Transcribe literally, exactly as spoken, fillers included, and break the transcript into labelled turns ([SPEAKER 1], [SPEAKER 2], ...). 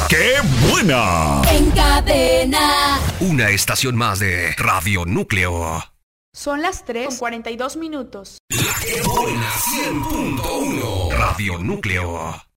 [SPEAKER 1] ¡Qué buena!
[SPEAKER 2] En cadena.
[SPEAKER 3] Una estación más de Radio Núcleo.
[SPEAKER 4] Son las tres con cuarenta y dos minutos.
[SPEAKER 3] La que buena cien punto uno. Radio Núcleo.